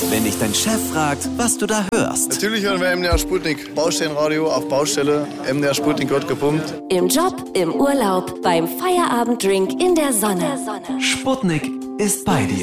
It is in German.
Wenn dich dein Chef fragt, was du da hörst. Natürlich hören wir MDR Sputnik. Baustellenradio auf Baustelle. MDR Sputnik wird gepumpt. Im Job, im Urlaub, beim Feierabenddrink in der Sonne. Sputnik ist bei dir.